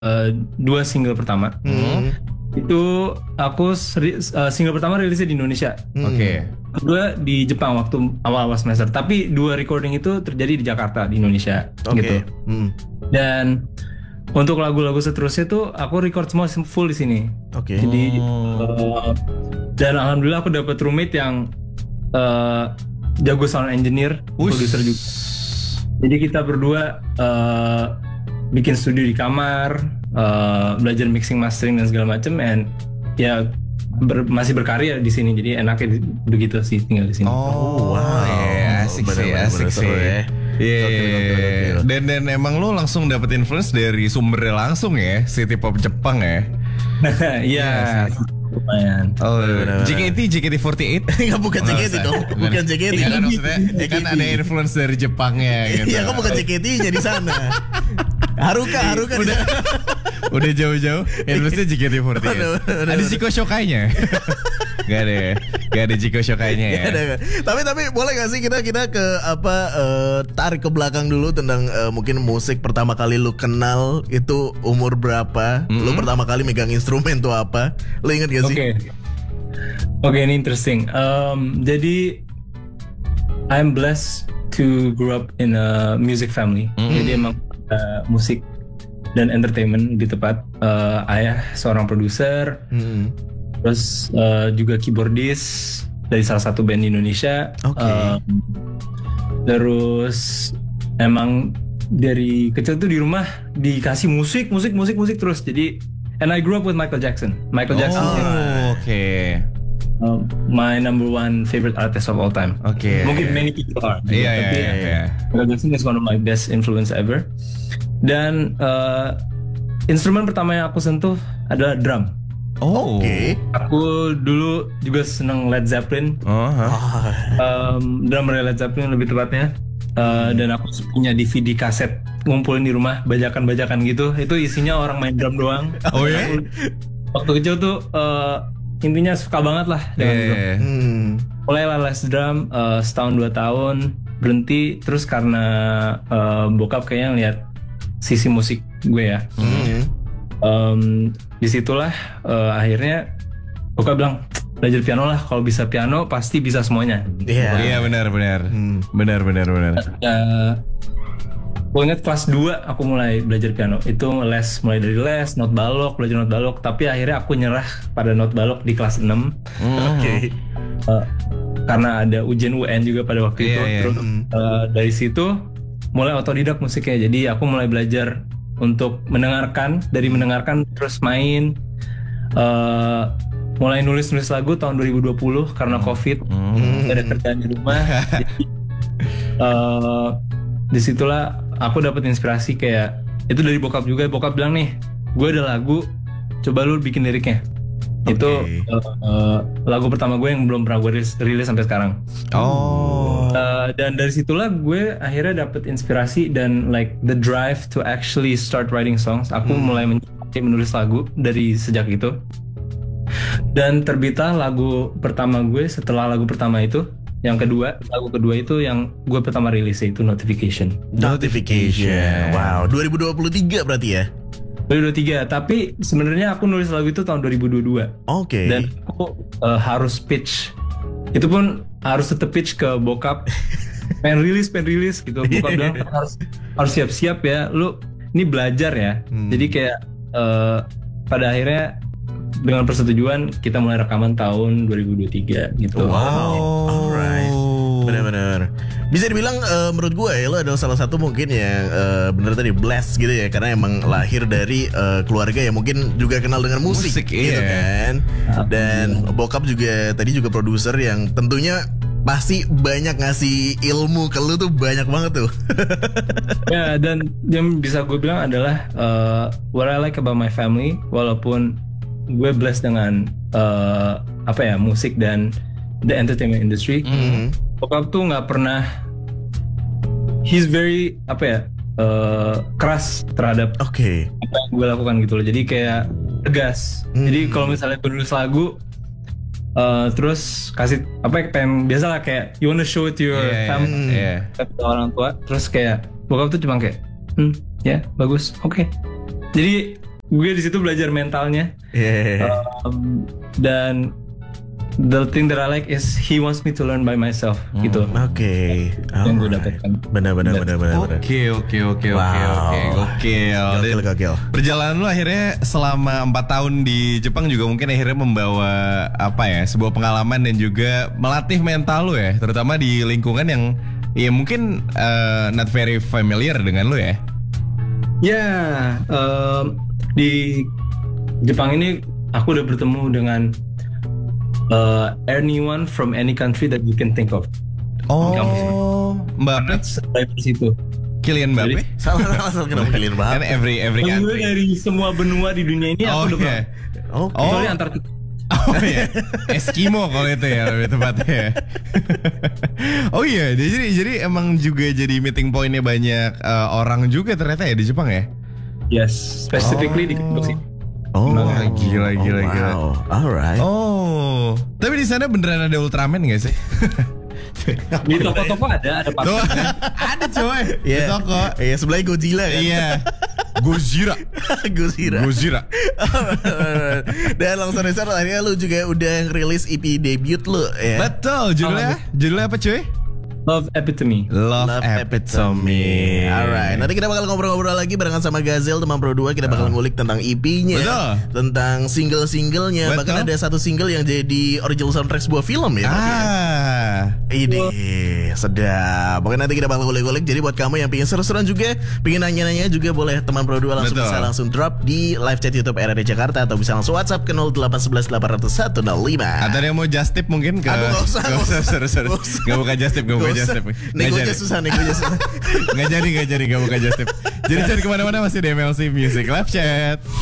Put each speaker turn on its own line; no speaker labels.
dua single pertama. Itu aku single pertama rilisnya di Indonesia.
Oke.
Kedua di Jepang waktu awal-awal semester. Tapi dua recording itu terjadi di Jakarta di Indonesia gitu. Dan untuk lagu-lagu seterusnya tuh aku record semua full di sini. Jadi dan alhamdulillah aku dapat roommate yang jago sound engineer, producer juga. Jadi kita berdua bikin studio di kamar, belajar mixing, mastering dan segala macam, and ya masih berkarya di sini. Jadi enaknya begitu sih tinggal di sini.
Oh, wow, asik sih. Iya. Dan emang lo langsung dapet influence dari sumbernya langsung ya, City Pop Jepang ya.
Iya. Lumayan.
Oh, JKT48?
Enggak, bukan JKT dong. Bukan JKT.
Iya kan maksudnya kan ada influence dari Jepangnya gitu.
Iya kan bukan JKT-nya di sana. Haruka
Udah jauh-jauh influence JKT48. Ada Chico Shokai-nya? Gak ada Chico Shokai-nya ya.
Tapi boleh gak sih kita ke tarik ke belakang dulu tentang mungkin musik pertama kali lu kenal itu umur berapa? Lu pertama kali megang instrumen tuh apa? Lu inget gak sih?
Oke, ini interesting. Jadi I'm blessed to grow up in a music family. Jadi emang musik dan entertainment di tempat. Ayah seorang produser. Terus juga keyboardist dari salah satu band di Indonesia. Terus emang dari kecil tuh di rumah dikasih musik terus. Jadi and I grew up with Michael Jackson. My number one favorite artist of all time. Mungkin many people are.
Iya.
Michael Jackson is one of my best influence ever. Dan instrumen pertama yang aku sentuh adalah drum. Aku dulu juga seneng Led Zeppelin. Drummer Led Zeppelin lebih tepatnya. Dan aku punya DVD kaset ngumpulin di rumah, bajakan-bajakan gitu. Itu isinya orang main drum doang. Waktu kecil tuh intinya suka banget lah dengan drum. Mulai les drum setahun 2 tahun, berhenti terus karena bokap kayaknya ngeliat sisi musik gue ya. Disitulah akhirnya bokap bilang belajar piano lah, kalau bisa piano pasti bisa semuanya.
Iya benar.
Gue inget kelas 2 aku mulai belajar piano. Itu mulai dari les, not balok, belajar not balok. Tapi akhirnya aku nyerah pada not balok di kelas 6. Karena ada ujian UN juga pada waktu itu. Terus dari situ mulai otodidak musiknya. Jadi aku mulai belajar untuk mendengarkan terus main. Mulai nulis lagu tahun 2020 karena COVID. Ada kerjaan di rumah. Jadi, disitulah aku dapat inspirasi kayak itu dari bokap juga. Bokap bilang nih, gue ada lagu, coba lu bikin liriknya. Itu lagu pertama gue yang belum pernah gue rilis sampai sekarang. Dan dari situlah gue akhirnya dapat inspirasi dan like the drive to actually start writing songs. Aku mulai menulis lagu dari sejak itu. Dan terbitlah lagu pertama gue setelah lagu pertama itu. Lagu kedua itu yang gue pertama rilis itu Notification.
Wow, 2023 berarti ya?
2023, tapi sebenarnya aku nulis lagu itu tahun 2022. Dan aku harus pitch. Itu pun harus tetap pitch ke bokap. pengen rilis gitu. Bokap bilang harus siap-siap ya. Lu ini belajar ya. Jadi kayak pada akhirnya dengan persetujuan kita mulai rekaman tahun 2023 gitu.
Alright. Benar-benar. Bisa dibilang menurut gue lo adalah salah satu mungkin yang bener tadi blessed gitu ya, karena emang lahir dari keluarga yang mungkin juga kenal dengan musik gitu kan. Dan bokap juga tadi juga produser yang tentunya pasti banyak ngasih ilmu ke lu tuh, banyak banget tuh.
Ya, dan yang bisa gue bilang adalah what I like about my family, walaupun gue blessed dengan musik dan the entertainment industry. Bokap tuh nggak pernah, he's very keras terhadap apa yang gue lakukan gitu loh. Jadi kayak tegas. Jadi kalau misalnya gue nulis lagu terus kasih pengen biasalah kayak you wanna show it to your family, ke orang tua, terus kayak bokap tuh cuma kayak ya bagus, jadi gue di situ belajar mentalnya. Dan the thing that I like is he wants me to learn by myself gitu.
Oke.
Yang gue dapatkan.
Benar.
Oke.
Gokil.
Perjalanan lu akhirnya selama 4 tahun di Jepang juga mungkin akhirnya membawa sebuah pengalaman dan juga melatih mental lu ya, terutama di lingkungan yang ya mungkin not very familiar dengan lu ya.
Ya, di Jepang ini aku udah bertemu dengan anyone from any country that you can think of.
Mbappe
situ.
Kylian Mbappe.
Salah kenapa Kylian Mbappe?
Kan every country.
Dari semua benua di dunia ini aku udah kecuali Antartika.
Eskimo kalau itu ya lebih tepatnya. Jadi emang juga jadi meeting pointnya banyak orang juga ternyata ya di Jepang ya.
Yes, specifically di kampus ini.
Gila.
Wow. Alright.
Tapi di sana beneran ada Ultraman nggak sih?
Di toko-toko ada patung.
Ada coy. Di toko.
Iya, sebelahnya Godzilla kan.
Iya. Gojira.
Dan langsung besar akhirnya lu juga udah rilis EP debut lu ya.
Betul. Judulnya apa cuy?
Love Epitome.
Alright, nanti kita bakal ngobrol-ngobrol lagi barengan sama Gazel teman Pro 2. Kita bakal ngulik tentang EP-nya.
Betul.
Tentang single-singlenya. Bahkan ada satu single yang jadi original soundtrack sebuah film ya. Ini sedap. Pokoknya nanti kita bakal ngulik-ngulik. Jadi buat kamu yang pengen seru-seruan juga, pengen nanya-nanya juga, boleh teman Pro 2 langsung bisa langsung drop di live chat YouTube RRD Jakarta, atau bisa langsung WhatsApp ke 0811 800 105.
Atau yang mau just tip mungkin ke.
Aduh, gak usah.
Gak buka just tip,
Negonya susah.
Gak jadi gak buka just tip. Jadi cari kemana-mana masih di MLC Music Live Chat.